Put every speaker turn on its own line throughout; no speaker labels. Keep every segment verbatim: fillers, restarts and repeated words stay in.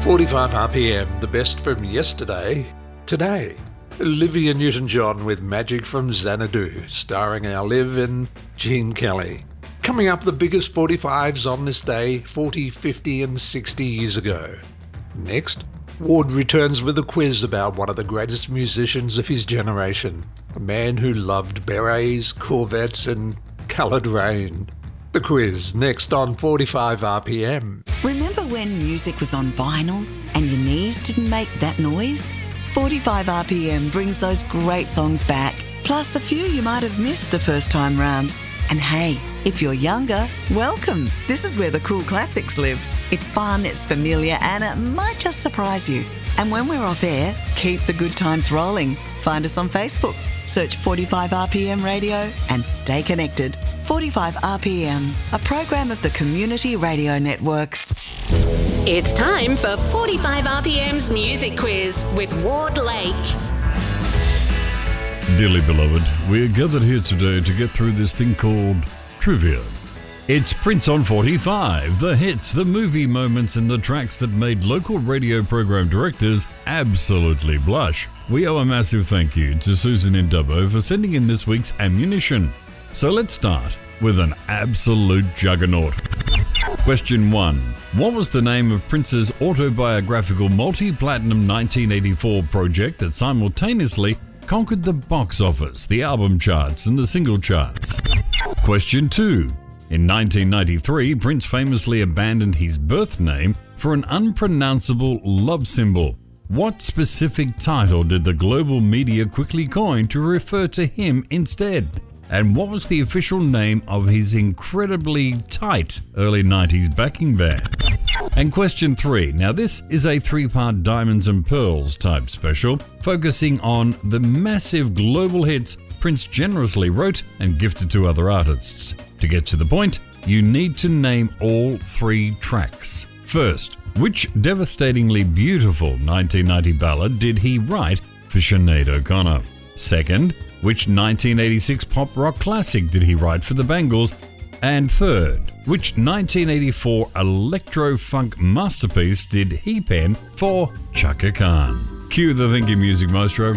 forty-five R P M, the best from yesterday, today. Olivia Newton-John with Magic from Xanadu, starring our Liv and Gene Kelly. Coming up, the biggest forty-fives on this day, forty, fifty and sixty years ago. Next, Ward returns with a quiz about one of the greatest musicians of his generation, a man who loved berets, Corvettes and coloured rain. The quiz, next on forty-five R P M.
Remember when music was on vinyl and your knees didn't make that noise? forty-five R P M brings those great songs back, plus a few you might have missed the first time round. And hey, if you're younger, welcome. This is where the cool classics live. It's fun, it's familiar, and it might just surprise you. And when we're off air, keep the good times rolling. Find us on Facebook. Search forty-five R P M Radio and stay connected. forty-five R P M, a program of the Community Radio Network.
It's time for forty-five R P M's Music Quiz with Ward Lake.
Dearly beloved, we're gathered here today to get through this thing called trivia. It's Prince on forty-five, the hits, the movie moments, and the tracks that made local radio program directors absolutely blush. We owe a massive thank you to Susan in Dubbo for sending in this week's ammunition. So let's start with an absolute juggernaut. Question one. What was the name of Prince's autobiographical multi-platinum nineteen eighty-four project that simultaneously conquered the box office, the album charts, and the single charts? Question two. In nineteen ninety-three, Prince famously abandoned his birth name for an unpronounceable love symbol. What specific title did the global media quickly coin to refer to him instead? And what was the official name of his incredibly tight early nineties backing band? And question three. Now this is a three-part Diamonds and Pearls type special, focusing on the massive global hits Prince generously wrote and gifted to other artists. To get to the point, you need to name all three tracks. First, which devastatingly beautiful nineteen ninety ballad did he write for Sinead O'Connor? Second, which nineteen eighty-six pop rock classic did he write for the Bangles? And third, which nineteen eighty-four electro-funk masterpiece did he pen for Chaka Khan? Cue the thinking music, maestro.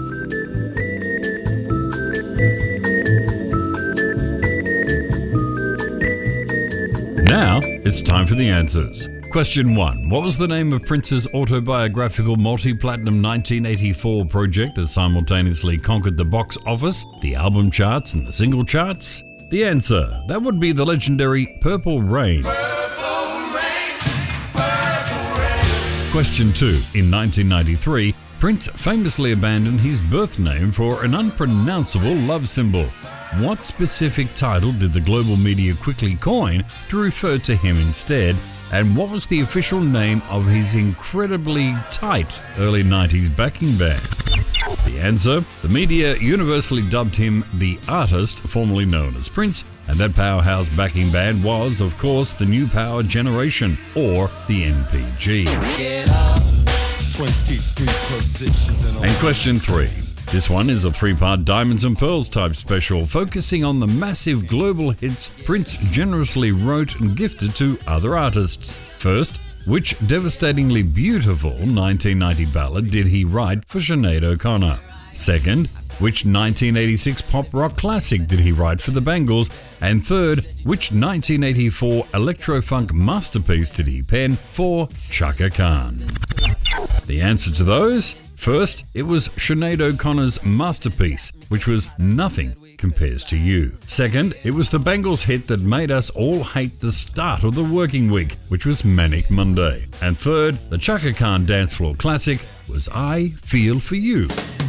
Now, it's time for the answers. Question one. What was the name of Prince's autobiographical multi-platinum nineteen eighty-four project that simultaneously conquered the box office, the album charts, and the single charts? The answer, that would be the legendary Purple Rain.
Purple Rain, Purple Rain.
Question two. In nineteen ninety-three, Prince famously abandoned his birth name for an unpronounceable love symbol. What specific title did the global media quickly coin to refer to him instead? And what was the official name of his incredibly tight early nineties backing band? The answer, the media universally dubbed him the artist formerly known as Prince, and that powerhouse backing band was, of course, the New Power Generation, or the N P G.
Get up. twenty-three positions in a
And question three. This one is a three-part Diamonds and Pearls type special, focusing on the massive global hits Prince generously wrote and gifted to other artists. First, which devastatingly beautiful nineteen ninety ballad did he write for Sinead O'Connor? Second, which nineteen eighty-six pop rock classic did he write for the Bangles? And third, which nineteen eighty-four electro-funk masterpiece did he pen for Chaka Khan? The answer to those? First, it was Sinead O'Connor's masterpiece, which was Nothing Compares to You. Second, it was the Bangles hit that made us all hate the start of the working week, which was Manic Monday. And third, the Chaka Khan dance floor classic was I Feel For You.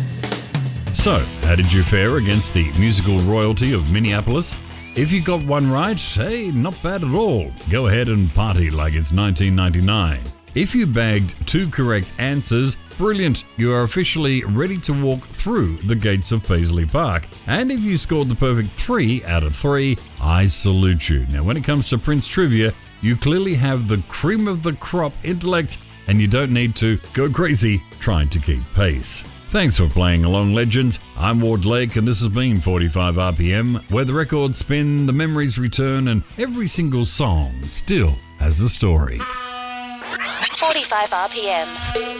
So, how did you fare against the musical royalty of Minneapolis? If you got one right, hey, not bad at all. Go ahead and party like it's nineteen ninety-nine. If you bagged two correct answers, brilliant, you are officially ready to walk through the gates of Paisley Park. And if you scored the perfect three out of three, I salute you. Now, when it comes to Prince trivia, you clearly have the cream of the crop intellect, and you don't need to go crazy trying to keep pace. Thanks for playing along, legends. I'm Ward Lake, and this has been forty-five R P M, where the records spin, the memories return, and every single song still has a story.
forty-five R P M.